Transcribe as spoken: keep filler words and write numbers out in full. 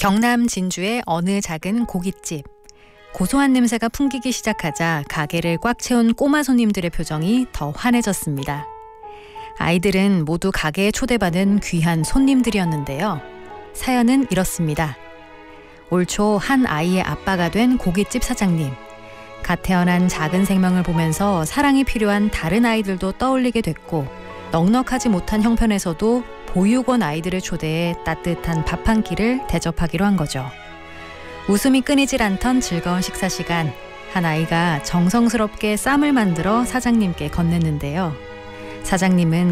경남 진주의 어느 작은 고깃집. 고소한 냄새가 풍기기 시작하자 가게를 꽉 채운 꼬마 손님들의 표정이 더 환해졌습니다. 아이들은 모두 가게에 초대받은 귀한 손님들이었는데요. 사연은 이렇습니다. 올 초 한 아이의 아빠가 된 고깃집 사장님. 갓 태어난 작은 생명을 보면서 사랑이 필요한 다른 아이들도 떠올리게 됐고, 넉넉하지 못한 형편에서도 보육원 아이들을 초대해 따뜻한 밥 한 끼를 대접하기로 한 거죠. 웃음이 끊이질 않던 즐거운 식사 시간, 한 아이가 정성스럽게 쌈을 만들어 사장님께 건넸는데요. 사장님은